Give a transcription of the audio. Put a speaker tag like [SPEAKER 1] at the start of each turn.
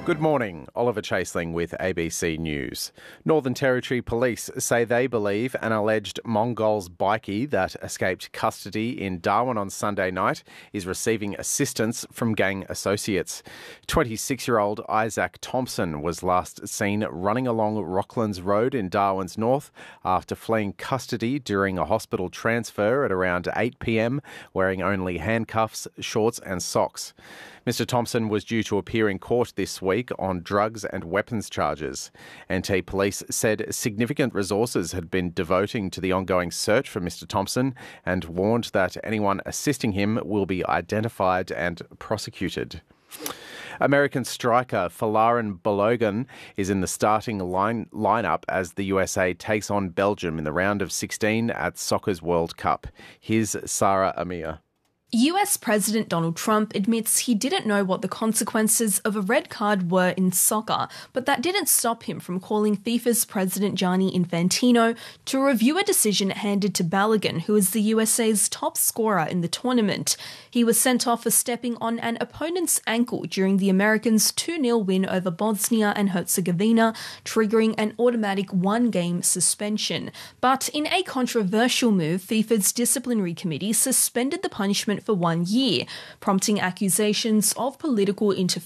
[SPEAKER 1] Good morning, Oliver Chaseling with ABC News. Northern Territory Police say they believe an alleged Mongols bikie that escaped custody in Darwin on Sunday night is receiving assistance from gang associates. 26-year-old Isaac Thompson was last seen running along Rocklands Road in Darwin's north after fleeing custody during a hospital transfer at around 8 p.m, wearing only handcuffs, shorts and socks. Mr Thompson was due to appear in court this week on drugs and weapons charges. NT Police said significant resources had been devoting to the ongoing search for Mr Thompson and warned that anyone assisting him will be identified and prosecuted. American striker Folarin Balogun is in the starting lineup as the USA takes on Belgium in the round of 16 at Soccer's World Cup. Here's Sarah Amir.
[SPEAKER 2] US President Donald Trump admits he didn't know what the consequences of a red card were in soccer, but that didn't stop him from calling FIFA's President Gianni Infantino to review a decision handed to Balogun, who is the USA's top scorer in the tournament. He was sent off for stepping on an opponent's ankle during the Americans' 2-0 win over Bosnia and Herzegovina, triggering an automatic one-game suspension. But in a controversial move, FIFA's disciplinary committee suspended the punishment for 1 year, prompting accusations of political interference